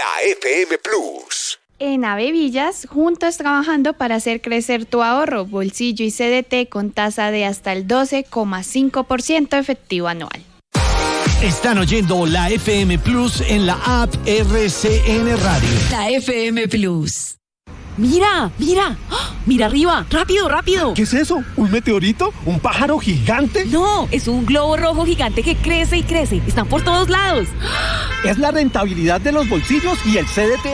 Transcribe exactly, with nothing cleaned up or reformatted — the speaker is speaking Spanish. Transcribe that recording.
La F M Plus. En Avevillas, juntos trabajando para hacer crecer tu ahorro, bolsillo y C D T con tasa de hasta el doce coma cinco por ciento efectivo anual. Están oyendo la F M Plus en la app R C N Radio. La F M Plus. Mira, mira, ¡oh! Mira arriba, rápido, rápido. ¿Qué es eso? ¿Un meteorito? ¿Un pájaro gigante? No, es un globo rojo gigante que crece y crece. Están por todos lados. Es la rentabilidad de los bolsillos y el C D T